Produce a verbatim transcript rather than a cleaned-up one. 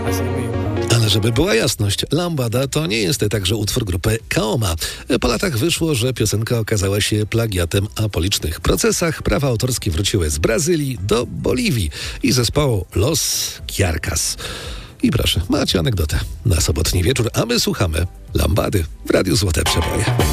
Ale żeby była jasność, Lambada to nie jest także utwór grupy Kaoma. Po latach wyszło, że piosenka okazała się plagiatem, a po licznych procesach prawa autorskie wróciły z Brazylii do Boliwii i zespołu Los Kiarkas. I proszę, macie anegdotę na sobotni wieczór, a my słuchamy Lambady w Radiu Złote Przeboje.